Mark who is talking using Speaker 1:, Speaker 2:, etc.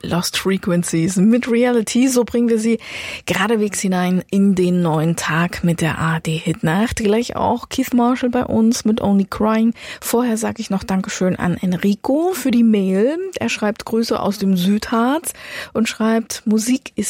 Speaker 1: Lost Frequencies mit Reality. So bringen wir Sie geradewegs hinein in den neuen Tag mit der ARD-Hitnacht. Gleich auch Keith Marshall bei uns mit Only Crying. Vorher sage ich noch Dankeschön an Enrico für die Mail. Er schreibt Grüße aus dem Südharz und schreibt, Musik ist